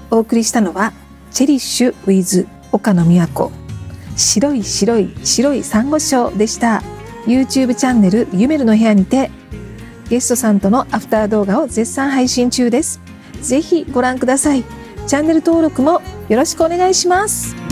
お送りしたのはチェリッシュ with 岡野美和子、白い白い白い珊瑚礁でした。 YouTube チャンネルゆめるの部屋にてゲストさんとのアフター動画を絶賛配信中です。ぜひご覧ください。チャンネル登録もよろしくお願いします。